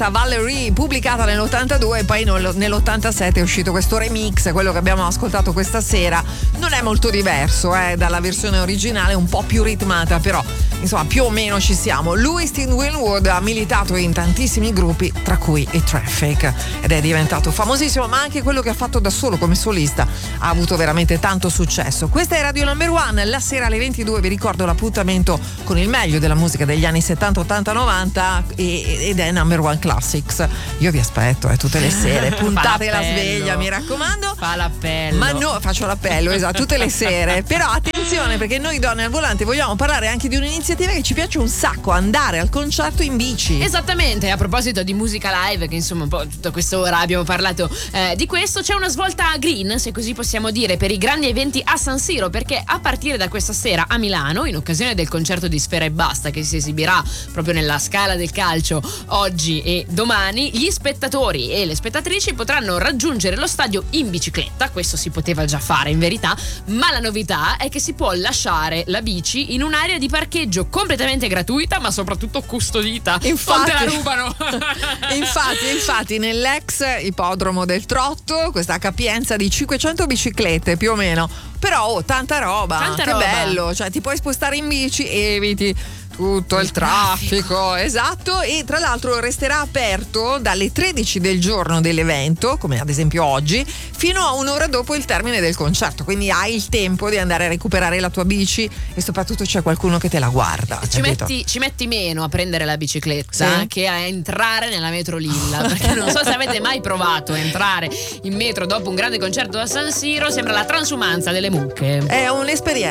questa Valerie pubblicata nell'82 e poi nell'87 è uscito questo remix, quello che abbiamo ascoltato questa sera. Non è molto diverso dalla versione originale, un po' più ritmata, però insomma più o meno ci siamo. Lui, Steve Winwood, ha militato in tantissimi gruppi, tra cui i Traffic, ed è diventato famosissimo, ma anche quello che ha fatto da solo come solista ha avuto veramente tanto successo. Questa è Radio Number One, la sera alle 22 vi ricordo l'appuntamento con il meglio della musica degli anni 70, 80, 90 ed è Number One Classics. Io vi aspetto tutte le sere, puntate la sveglia, mi raccomando. Fa l'appello. Ma no, faccio l'appello, esatto, tutte le sere. Però attenzione, perché noi donne al volante vogliamo parlare anche di un'iniziativa che ci piace un sacco, andare al concerto in bici. Esattamente, a proposito di musica live, che insomma un po' tutta quest'ora abbiamo parlato di questo, c'è una svolta green, se così possiamo dire, per i grandi eventi a San Siro, perché a partire da questa sera a Milano, in occasione del concerto di Sfera Ebbasta che si esibirà proprio nella Scala del Calcio oggi e domani, gli spettatori e le spettatrici potranno raggiungere lo stadio in bicicletta. Questo si poteva già fare in verità, ma la novità è che si può lasciare la bici in un'area di parcheggio completamente gratuita, ma soprattutto custodita. Infatti, non te la rubano. infatti nell'ex ippodromo del Trotto, questa capienza di 500 biciclette più o meno, però tanta roba, che bello, cioè ti puoi spostare in bici e eviti tutto il traffico, esatto. E tra l'altro resterà aperto dalle 13 del giorno dell'evento, come ad esempio oggi, fino a un'ora dopo il termine del concerto, quindi hai il tempo di andare a recuperare la tua bici e soprattutto c'è qualcuno che te la guarda. Ci metti meno a prendere la bicicletta che a entrare nella metro Lilla, perché non so se avete mai provato a entrare in metro dopo un grande concerto da San Siro, sembra la transumanza delle mucche. È un'esperienza